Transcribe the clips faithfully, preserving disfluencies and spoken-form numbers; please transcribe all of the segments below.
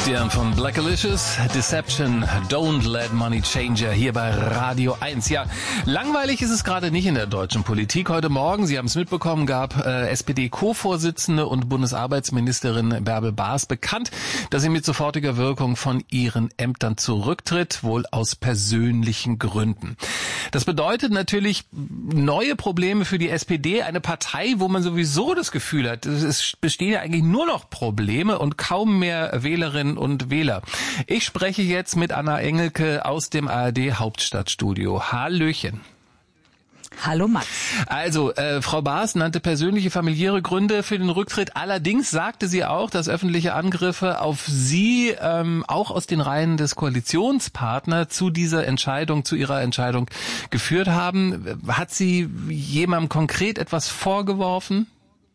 Der von Blackalicious, Deception, Don't Let Money Change hier bei Radio eins. Ja, langweilig ist es gerade nicht in der deutschen Politik. Heute Morgen, Sie haben es mitbekommen, gab äh, S P D-Co-Vorsitzende und Bundesarbeitsministerin Bärbel Baas bekannt, dass sie mit sofortiger Wirkung von ihren Ämtern zurücktritt, wohl aus persönlichen Gründen. Das bedeutet natürlich neue Probleme für die S P D, eine Partei, wo man sowieso das Gefühl hat, es bestehen ja eigentlich nur noch Probleme und kaum mehr Wählerinnen und Wähler. Ich spreche jetzt mit Anna Engelke aus dem A R D-Hauptstadtstudio. Hallöchen. Hallo Max. Also, äh, Frau Baas nannte persönliche familiäre Gründe für den Rücktritt. Allerdings sagte sie auch, dass öffentliche Angriffe auf sie ähm, auch aus den Reihen des Koalitionspartners zu dieser Entscheidung, zu ihrer Entscheidung geführt haben. Hat sie jemandem konkret etwas vorgeworfen?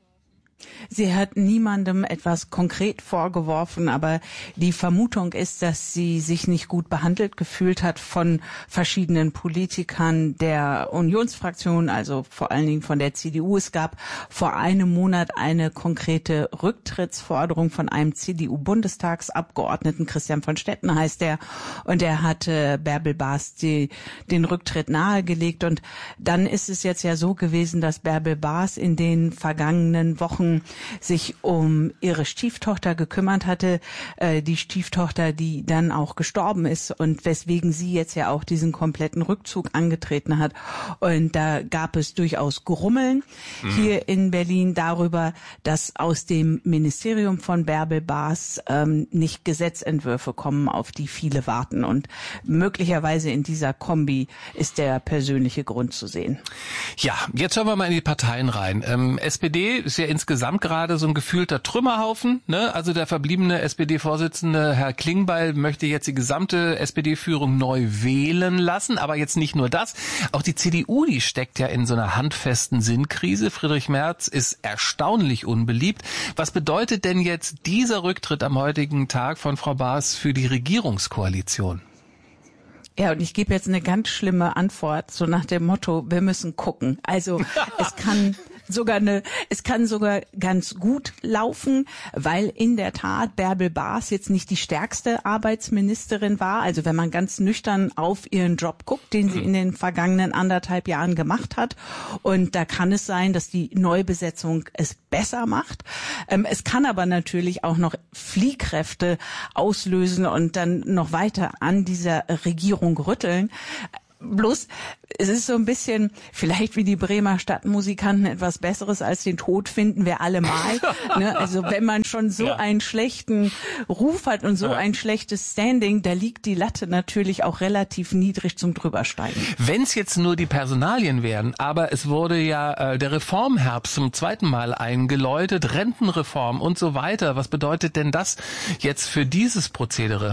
Sie hat niemandem etwas konkret vorgeworfen, aber die Vermutung ist, dass sie sich nicht gut behandelt gefühlt hat von verschiedenen Politikern der Unionsfraktion, also vor allen Dingen von der C D U. Es gab vor einem Monat eine konkrete Rücktrittsforderung von einem C D U-Bundestagsabgeordneten, Christian von Stetten heißt er, und er hatte Bärbel Baas die, den Rücktritt nahegelegt. Und dann ist es jetzt ja so gewesen, dass Bärbel Baas in den vergangenen Wochen sich um ihre Stieftochter gekümmert hatte, äh, die Stieftochter, die dann auch gestorben ist und weswegen sie jetzt ja auch diesen kompletten Rückzug angetreten hat. Und da gab es durchaus Grummeln mhm. hier in Berlin darüber, dass aus dem Ministerium von Bärbel Baas ähm, nicht Gesetzentwürfe kommen, auf die viele warten. Und möglicherweise in dieser Kombi ist der persönliche Grund zu sehen. Ja, jetzt schauen wir mal in die Parteien rein. Ähm, S P D ist ja insgesamt gerade so ein gefühlter Trümmerhaufen, ne? Also der verbliebene S P D-Vorsitzende Herr Klingbeil möchte jetzt die gesamte S P D-Führung neu wählen lassen, aber jetzt nicht nur das, auch die C D U, die steckt ja in so einer handfesten Sinnkrise. Friedrich Merz ist erstaunlich unbeliebt. Was bedeutet denn jetzt dieser Rücktritt am heutigen Tag von Frau Baas für die Regierungskoalition? Ja, und ich gebe jetzt eine ganz schlimme Antwort, so nach dem Motto, wir müssen gucken. Also es kann sogar eine, es kann sogar ganz gut laufen, weil in der Tat Bärbel Baas jetzt nicht die stärkste Arbeitsministerin war. Also wenn man ganz nüchtern auf ihren Job guckt, den sie in den vergangenen anderthalb Jahren gemacht hat. Und da kann es sein, dass die Neubesetzung es besser macht. Ähm, es kann aber natürlich auch noch Fliehkräfte auslösen und dann noch weiter an dieser Regierung rütteln. Bloß, es ist so ein bisschen, vielleicht wie die Bremer Stadtmusikanten, etwas Besseres als den Tod finden wir alle mal. Ne? Also wenn man schon so ja. einen schlechten Ruf hat und so ja. ein schlechtes Standing, da liegt die Latte natürlich auch relativ niedrig zum Drübersteigen. Wenn es jetzt nur die Personalien wären, aber es wurde ja äh, der Reformherbst zum zweiten Mal eingeläutet, Rentenreform und so weiter. Was bedeutet denn das jetzt für dieses Prozedere?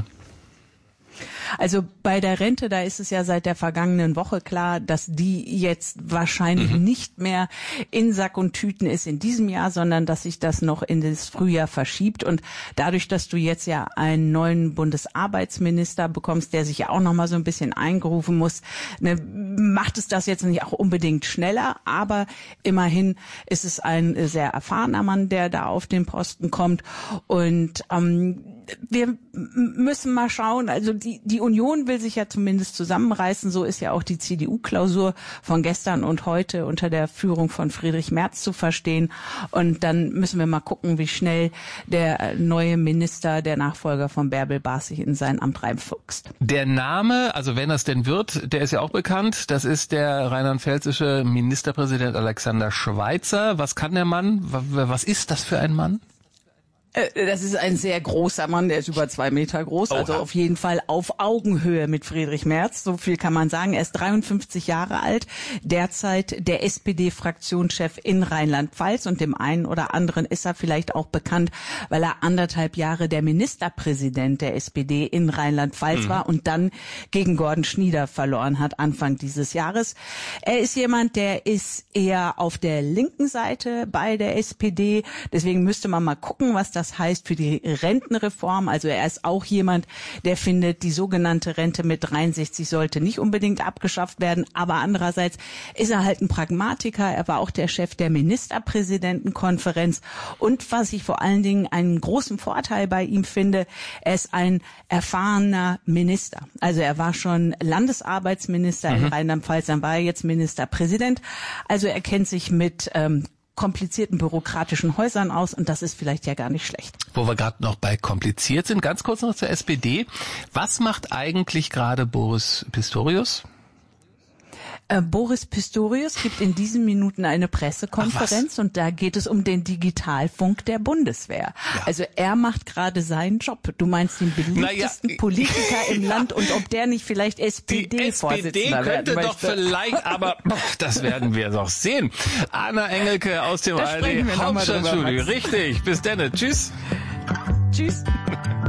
Also bei der Rente, da ist es ja seit der vergangenen Woche klar, dass die jetzt wahrscheinlich mhm. nicht mehr in Sack und Tüten ist in diesem Jahr, sondern dass sich das noch in das Frühjahr verschiebt. Und dadurch, dass du jetzt ja einen neuen Bundesarbeitsminister bekommst, der sich ja auch noch mal so ein bisschen eingerufen muss, ne, macht es das jetzt nicht auch unbedingt schneller. Aber immerhin ist es ein sehr erfahrener Mann, der da auf den Posten kommt. Und ähm, wir müssen mal schauen, also die, die Union will sich ja zumindest zusammenreißen, so ist ja auch die C D U-Klausur von gestern und heute unter der Führung von Friedrich Merz zu verstehen. Und dann müssen wir mal gucken, wie schnell der neue Minister, der Nachfolger von Bärbel Baas, sich in sein Amt reinfuchst. Der Name, also wenn das denn wird, der ist ja auch bekannt, das ist der rheinland-pfälzische Ministerpräsident Alexander Schweitzer. Was kann der Mann? Was ist das für ein Mann? Das ist ein sehr großer Mann, der ist über zwei Meter groß, also Oha. Auf jeden Fall auf Augenhöhe mit Friedrich Merz, so viel kann man sagen. Er ist dreiundfünfzig Jahre alt, derzeit der S P D-Fraktionschef in Rheinland-Pfalz und dem einen oder anderen ist er vielleicht auch bekannt, weil er anderthalb Jahre der Ministerpräsident der S P D in Rheinland-Pfalz mhm. war und dann gegen Gordon Schnieder verloren hat Anfang dieses Jahres. Er ist jemand, der ist eher auf der linken Seite bei der S P D, deswegen müsste man mal gucken, was das das heißt für die Rentenreform. Also er ist auch jemand, der findet, die sogenannte Rente mit dreiundsechzig sollte nicht unbedingt abgeschafft werden. Aber andererseits ist er halt ein Pragmatiker. Er war auch der Chef der Ministerpräsidentenkonferenz. Und was ich vor allen Dingen einen großen Vorteil bei ihm finde, er ist ein erfahrener Minister. Also er war schon Landesarbeitsminister mhm. in Rheinland-Pfalz, dann war er jetzt Ministerpräsident. Also er kennt sich mit ähm, komplizierten bürokratischen Häusern aus und das ist vielleicht ja gar nicht schlecht. Wo wir gerade noch bei kompliziert sind, ganz kurz noch zur S P D. Was macht eigentlich gerade Boris Pistorius? Äh, Boris Pistorius gibt in diesen Minuten eine Pressekonferenz und da geht es um den Digitalfunk der Bundeswehr. Ja. Also er macht gerade seinen Job. Du meinst den beliebtesten naja, Politiker im ja. Land und ob der nicht vielleicht S P D-Vorsitzender werden möchte. Die S P D könnte doch vielleicht, aber das werden wir doch sehen. Anna Engelke aus dem A R D Hauptstadtstudio. Richtig, bis dann. Tschüss. Tschüss.